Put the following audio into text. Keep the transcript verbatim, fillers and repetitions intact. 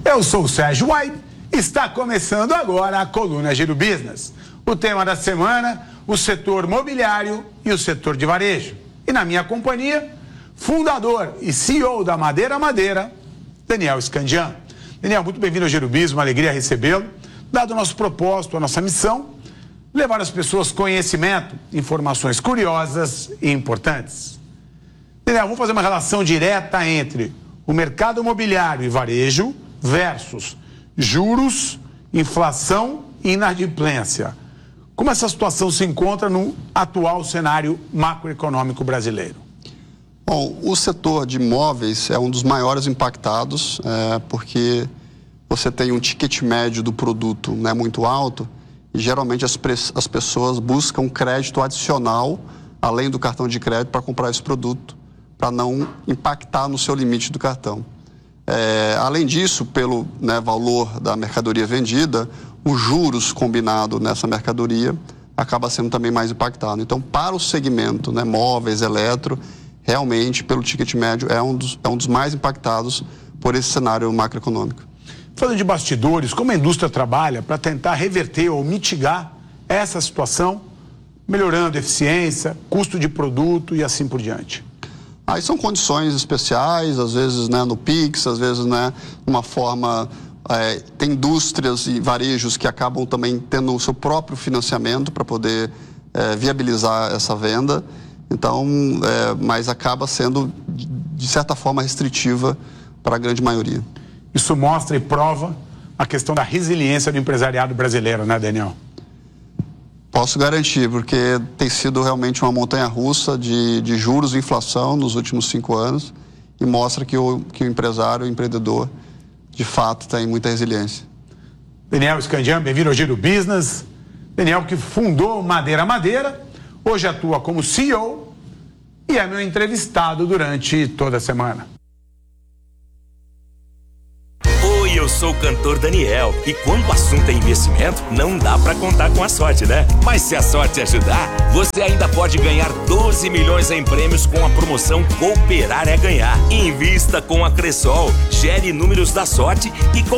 Eu sou o Sérgio White, está começando agora a coluna Giro Business. O tema da semana, o setor mobiliário e o setor de varejo. E na minha companhia, fundador e C E O da Madeira Madeira, Daniel Scandian. Daniel, muito bem-vindo ao Giro Business, uma alegria recebê-lo. Dado o nosso propósito, a nossa missão, levar às pessoas conhecimento, informações curiosas e importantes. Daniel, vamos fazer uma relação direta entre o mercado imobiliário e varejo versus juros, inflação e inadimplência. Como essa situação se encontra no atual cenário macroeconômico brasileiro? Bom, o setor de imóveis é um dos maiores impactados, é, porque você tem um ticket médio do produto, né, muito alto, e geralmente as, as pessoas buscam crédito adicional, além do cartão de crédito, para comprar esse produto, para não impactar no seu limite do cartão. É, além disso, pelo, né, valor da mercadoria vendida, os juros combinado nessa mercadoria acaba sendo também mais impactado. Então, para o segmento, né, móveis, eletro, realmente, pelo ticket médio, é um dos, é um dos mais impactados por esse cenário macroeconômico. Falando de bastidores, como a indústria trabalha para tentar reverter ou mitigar essa situação, melhorando a eficiência, custo de produto e assim por diante? Aí são condições especiais, às vezes, né, no Pix, às vezes, né, uma forma... É, tem indústrias e varejos que acabam também tendo o seu próprio financiamento para poder é, viabilizar essa venda. Então, é, mas acaba sendo, de certa forma, restritiva para a grande maioria. Isso mostra e prova a questão da resiliência do empresariado brasileiro, né, Daniel? Posso garantir, porque tem sido realmente uma montanha-russa de, de juros e inflação nos últimos cinco anos e mostra que o, que o empresário, o empreendedor, de fato, tem muita resiliência. Daniel Scandian, bem-vindo ao Giro Business. Daniel, que fundou Madeira Madeira, hoje atua como C E O e é meu entrevistado durante toda a semana. Eu sou o cantor Daniel e quando o assunto é investimento, não dá pra contar com a sorte, né? Mas se a sorte ajudar, você ainda pode ganhar doze milhões em prêmios com a promoção Cooperar é Ganhar. Invista com a Cressol, gere números da sorte e com